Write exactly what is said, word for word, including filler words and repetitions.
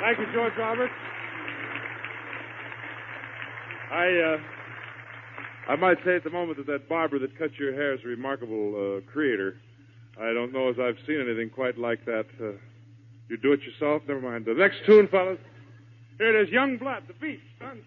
Thank you, George Roberts. I, uh, I might say at the moment that that barber that cut your hair is a remarkable uh, creator. I don't know as I've seen anything quite like that. Uh, you do it yourself? Never mind. The next tune, fellas. Here it is, Young Blood, the Beast. Son.